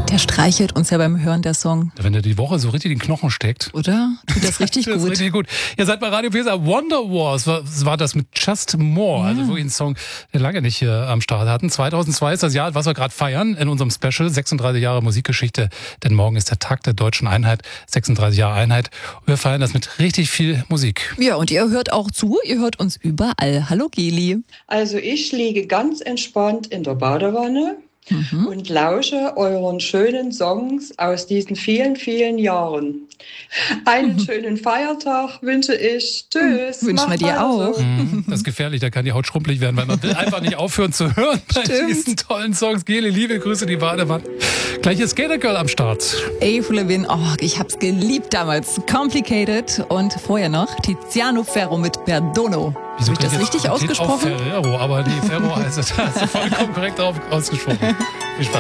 Der streichelt uns ja beim Hören der Song. Wenn der die Woche so richtig in den Knochen steckt. Oder? Tut das richtig Das ist gut. richtig gut. Ihr seid bei Radio Pesa. Wonderwall war das mit Just More. Ja. Also wirklich ein Song, den lange nicht hier am Start hatten. 2002 ist das Jahr, was wir gerade feiern in unserem Special. 36 Jahre Musikgeschichte. Denn morgen ist der Tag der Deutschen Einheit. 36 Jahre Einheit. Und wir feiern das mit richtig viel Musik. Ja, und ihr hört auch zu. Ihr hört uns überall. Hallo Geli. Also ich liege ganz entspannt in der Badewanne und lausche euren schönen Songs aus diesen vielen, vielen Jahren. Einen schönen Feiertag wünsche ich. Tschüss. Wünschen wir macht dir weiter auch. so. Das ist gefährlich, da kann die Haut schrumpelig werden, weil man will einfach nicht aufhören zu hören bei Stimmt. diesen tollen Songs. Geli, liebe Grüße, die Badewanne. Gleich ist Skater Girl am Start. Avril Lavigne, oh, ich hab's geliebt damals. Complicated. Und vorher noch Tiziano Ferro mit Perdono. Habe ich das klingt richtig jetzt- klingt auch ausgesprochen? Ferrero, aber die Ferro heißt es. Hast du vollkommen korrekt ausgesprochen. Viel Spaß.